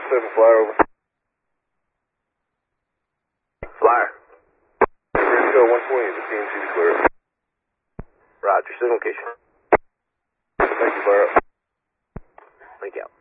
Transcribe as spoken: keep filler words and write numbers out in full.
seven Flyer, over. Flyer. Frisco one twenty, the P and G clear. Roger, signal location. Thank you, Flyer. Link out.